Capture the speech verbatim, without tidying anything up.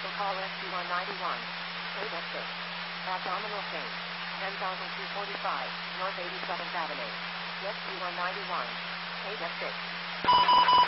Vehicle call S T one ninety-one. Code F six. Abdominal pain. ten thousand two hundred forty-five, North eighty-seventh Avenue. S T one ninety-one. Code F six.